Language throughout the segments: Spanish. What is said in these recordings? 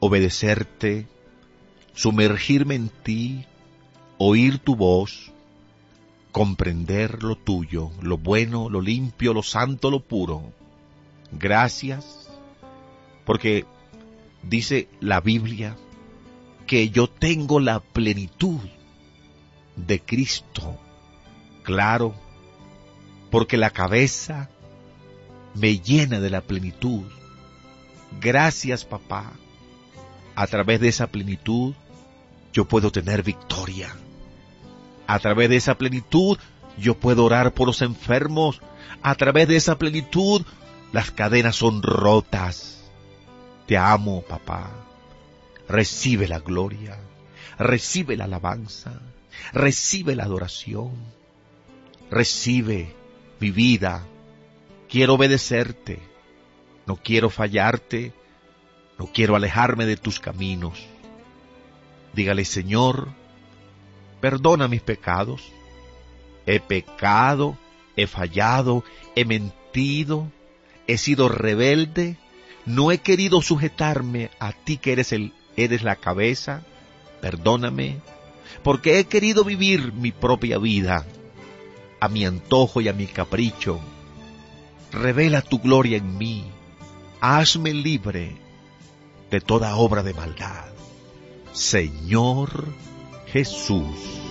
obedecerte, sumergirme en ti, oír tu voz, comprender lo tuyo, lo bueno, lo limpio, lo santo, lo puro. Gracias, porque dice la Biblia que yo tengo la plenitud de Cristo. Claro, porque la cabeza me llena de la plenitud. Gracias, papá. A través de esa plenitud yo puedo tener victoria. A través de esa plenitud yo puedo orar por los enfermos. A través de esa plenitud las cadenas son rotas. Te amo, papá. Recibe la gloria, recibe la alabanza, recibe la adoración, recibe mi vida. Quiero obedecerte, no quiero fallarte, no quiero alejarme de tus caminos. Dígale, Señor, perdona mis pecados. He pecado, he fallado, he mentido, he sido rebelde, no he querido sujetarme a ti que eres la cabeza. Perdóname, porque he querido vivir mi propia vida, a mi antojo y a mi capricho. Revela tu gloria en mí, hazme libre de toda obra de maldad. Señor Jesús.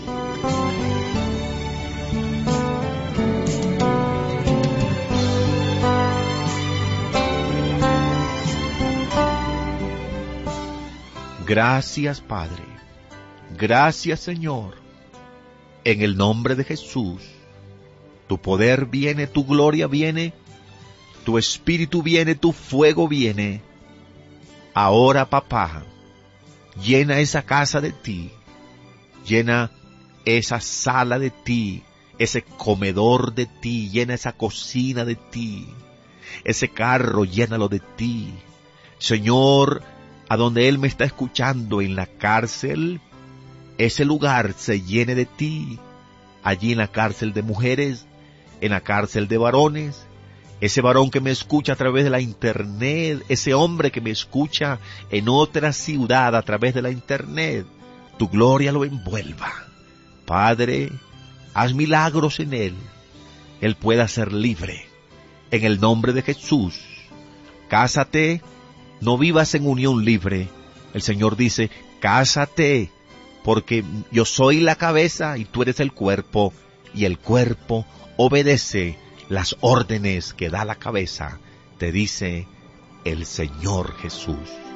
Gracias, Padre. Gracias, Señor. En el nombre de Jesús, tu poder viene, tu gloria viene, tu espíritu viene, tu fuego viene. Ahora, papá, llena esa casa de ti, llena esa sala de ti, ese comedor de ti, llena esa cocina de ti, ese carro, llénalo de ti. Señor, a donde Él me está escuchando, en la cárcel, ese lugar se llene de ti. Allí en la cárcel de mujeres, en la cárcel de varones, ese varón que me escucha a través de la internet, ese hombre que me escucha en otra ciudad a través de la internet, tu gloria lo envuelva. Padre, haz milagros en él pueda ser libre. En el nombre de Jesús, cásate. No vivas en unión libre. El Señor dice, cásate, porque yo soy la cabeza y tú eres el cuerpo, y el cuerpo obedece las órdenes que da la cabeza, te dice el Señor Jesús.